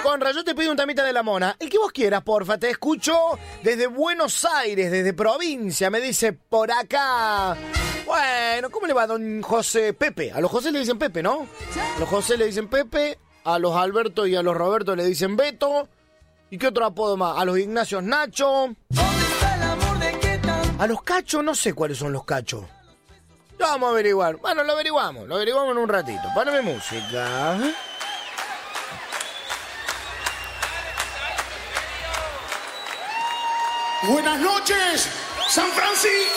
Conra, yo te pido un temita de la Mona. El que vos quieras, porfa, te escucho desde Buenos Aires, desde provincia, me dice por acá. Bueno, ¿cómo le va a don José Pepe? A los José le dicen Pepe, ¿no? A los José le dicen Pepe, a los Alberto y a los Roberto le dicen Beto. ¿Y qué otro apodo más? A los Ignacios Nacho. A los Cachos, no sé cuáles son los Cachos. Lo vamos a averiguar. Bueno, lo averiguamos en un ratito. Poneme música. Buenas noches, San Francisco.